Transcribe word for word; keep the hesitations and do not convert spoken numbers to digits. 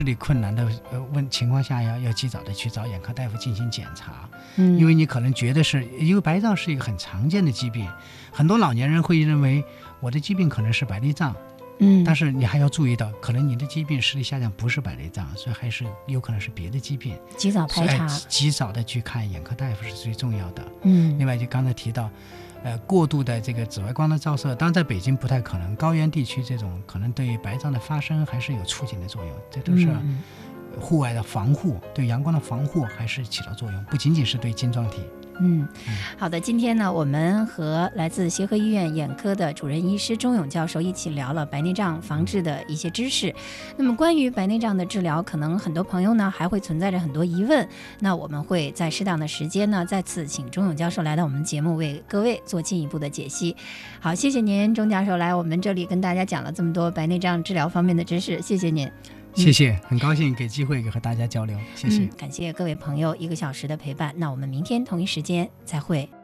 视力困难的呃问情况下要要及早的去找眼科大夫进行检查， 嗯， 因为你可能觉得是因为白内障是一个很常见的疾病，很多老年人会认为我的疾病可能是白内障， 嗯， 但是你还要注意到，可能你的疾病视力下降不是白内障，所以还是有可能是别的疾病， 及早排查， 及早的去看眼科大夫是最重要的。 嗯， 另外就刚才提到。呃，过度的这个紫外光的照射，当然在北京不太可能，高原地区这种可能对白障的发生还是有促进的作用，这都是户外的防护，对阳光的防护还是起到作用，不仅仅是对晶状体。 嗯，好的，今天呢，我们和来自协和医院眼科的主任医师钟勇教授一起聊了白内障防治的一些知识。那么关于白内障的治疗，可能很多朋友呢还会存在着很多疑问，那我们会在适当的时间呢，再次请钟勇教授来到我们节目，为各位做进一步的解析。好，谢谢您，钟教授来我们这里跟大家讲了这么多白内障治疗方面的知识，谢谢您。 谢谢，很高兴给机会和大家交流，谢谢、 嗯、感谢各位朋友一个小时的陪伴，那我们明天同一时间再会。